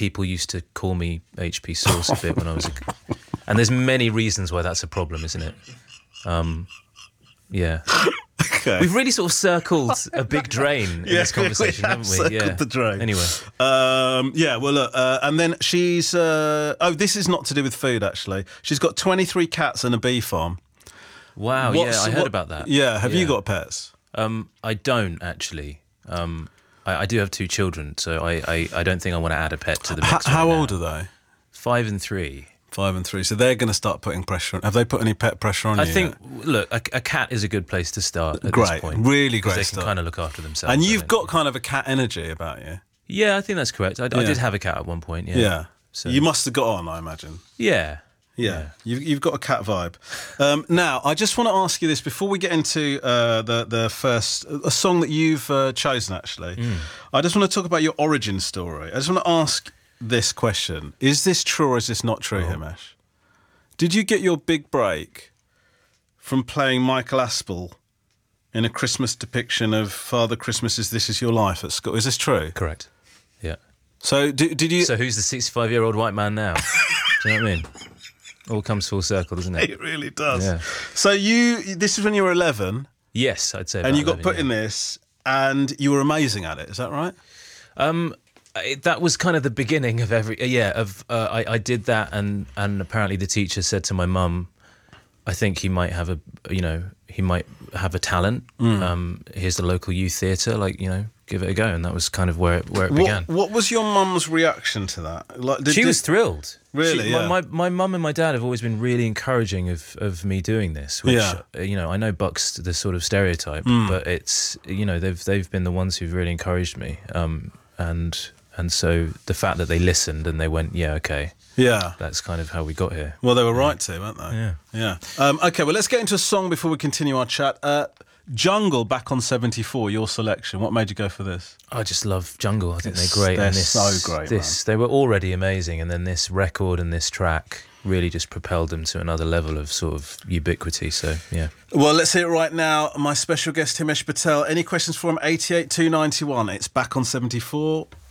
people used to call me HP Sauce a bit when I was and there's many reasons why that's a problem, isn't it? Yeah. Okay. We've really sort of circled a big drain in this conversation, haven't we? Circled the drain. Anyway. Yeah, well, look, and then she's... this is not to do with food, actually. She's got 23 cats and a bee farm. Wow, I heard about that. Yeah, have you got pets? I don't, actually. I do have 2 children, so I don't think I want to add a pet to the mix. How old are they? 5 and 3. 5 and 3. So they're going to start putting pressure on. Have they put any pet pressure on you? I think, look, a cat is a good place to start at this point. Really great they start. can kind of look after themselves. And you've got kind of a cat energy about you. Yeah, I think that's correct. I did have a cat at one point, Yeah. So. You must have got on, I imagine. Yeah. You've got a cat vibe. Now, I just want to ask you this before we get into the first a song that you've chosen. Actually, I just want to talk about your origin story. I just want to ask this question: is this true or is this not true, Himesh? Did you get your big break from playing Michael Aspel in a Christmas depiction of Father Christmas's "This Is Your Life" at school? Is this true? Correct. Yeah. So did you? So who's the 65-year-old white man now? Do you know what I mean? All comes full circle, doesn't it? It really does. Yeah. So this is when you were 11. Yes, I'd say. And you got put in this, and you were amazing at it. Is that right? That was kind of the beginning of I did that, and apparently the teacher said to my mum, I think he might have a talent. Here's the local youth theatre, give it a go. And that was kind of where it began. What was your mum's reaction to that? She was thrilled. Really? My mum and my dad have always been really encouraging of me doing this, which I know bucks the sort of stereotype, but it's they've been the ones who've really encouraged me. And so the fact that they listened and they went, yeah, okay. Yeah. That's kind of how we got here. Well, they were right to, weren't they? Yeah. Okay, well, let's get into a song before we continue our chat. Jungle, Back on 74, your selection. What made you go for this? I just love Jungle. I think they're great. They're so great, man. They were already amazing, and then this record and this track really just propelled them to another level of sort of ubiquity, so yeah. Well, let's hear it right now. My special guest, Himesh Patel. Any questions for him? 88 291. It's Back on 74.